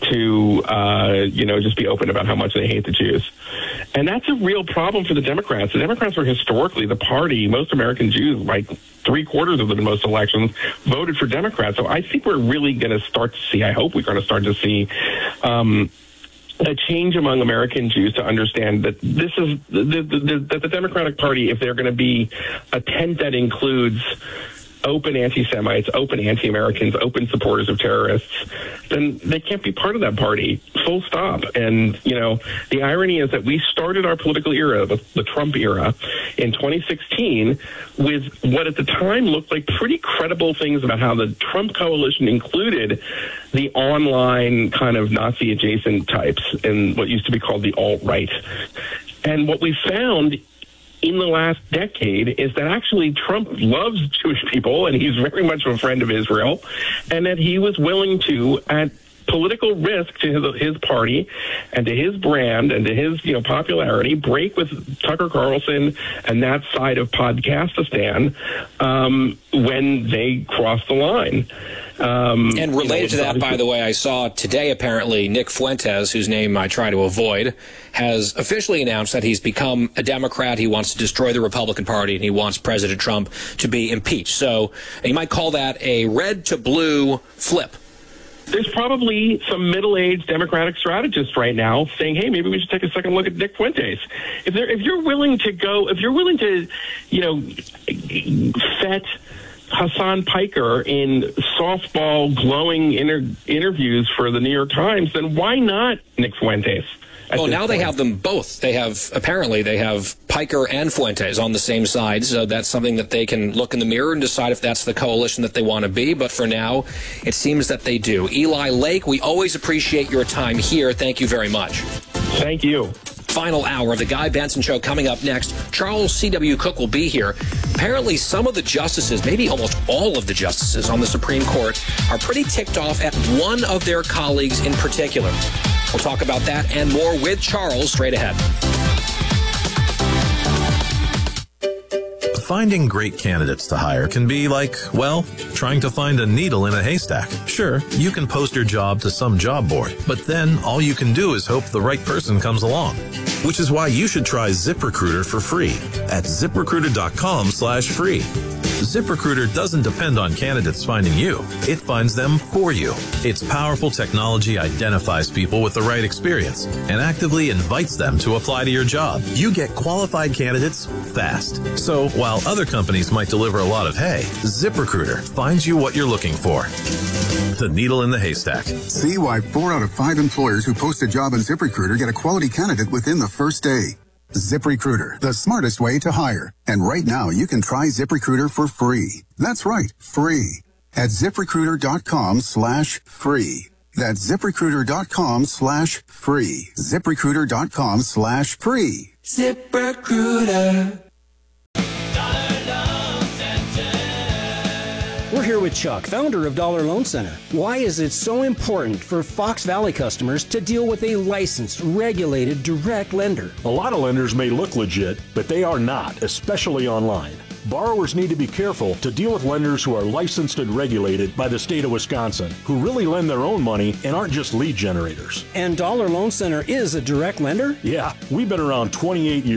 to, uh, you know, just be open about how much they hate the Jews. And that's a real problem for the Democrats. The Democrats were historically the party, most American Jews, like three quarters of them in most elections, voted for Democrats. So I think we're really going to start to see, I hope we're going to start to see, um, a change among American Jews to understand that this is the, the, the, that the Democratic Party, if they're going to be a tent that includes open anti-Semites, open anti-Americans, open supporters of terrorists, then they can't be part of that party, full stop. And, you know, the irony is that we started our political era, the, the Trump era, in twenty sixteen with what at the time looked like pretty credible things about how the Trump coalition included the online kind of Nazi-adjacent types and what used to be called the alt-right. And what we found in the last decade is that actually Trump loves Jewish people and he's very much a friend of Israel, and that he was willing to, at political risk to his, his party and to his brand and to his, you know, popularity, break with Tucker Carlson and that side of Podcastistan um, when they cross the line. Um, and related you know, to that, by the way, I saw today apparently Nick Fuentes, whose name I try to avoid, has officially announced that he's become a Democrat. He wants to destroy the Republican Party, and he wants President Trump to be impeached. So you might call that a red to blue flip. There's probably some middle-aged Democratic strategists right now saying, hey, maybe we should take a second look at Nick Fuentes. If, they're, if you're willing to go, if you're willing to, you know, fet Hassan Piker in softball glowing inter- interviews for the New York Times, then why not Nick Fuentes? Oh, now they have them both. They have, apparently, they have Piker and Fuentes on the same side, so that's something that they can look in the mirror and decide if that's the coalition that they want to be, but for now, it seems that they do. Eli Lake, we always appreciate your time here. Thank you very much. Thank you. Final hour of the Guy Benson Show coming up next. Charles C W. Cook will be here. Apparently, some of the justices, maybe almost all of the justices on the Supreme Court, are pretty ticked off at one of their colleagues in particular. We'll talk about that and more with Charles straight ahead. Finding great candidates to hire can be like, well, trying to find a needle in a haystack. Sure, you can post your job to some job board, but then all you can do is hope the right person comes along. Which is why you should try ZipRecruiter for free at ZipRecruiter.com slash free. ZipRecruiter doesn't depend on candidates finding you. It finds them for you. Its powerful technology identifies people with the right experience and actively invites them to apply to your job. You get qualified candidates fast. So while other companies might deliver a lot of hay, ZipRecruiter finds you what you're looking for. The needle in the haystack. See why four out of five employers who post a job on ZipRecruiter get a quality candidate within the first day. ZipRecruiter, the smartest way to hire. And right now, you can try ZipRecruiter for free. That's right, free. At ZipRecruiter.com slash free. That's ZipRecruiter.com slash free. ZipRecruiter.com slash free. ZipRecruiter. We're here with Chuck, founder of Dollar Loan Center. Why is it so important for Fox Valley customers to deal with a licensed, regulated, direct lender? A lot of lenders may look legit, but they are not, especially online. Borrowers need to be careful to deal with lenders who are licensed and regulated by the state of Wisconsin, who really lend their own money and aren't just lead generators. And Dollar Loan Center is a direct lender? Yeah, we've been around twenty-eight years.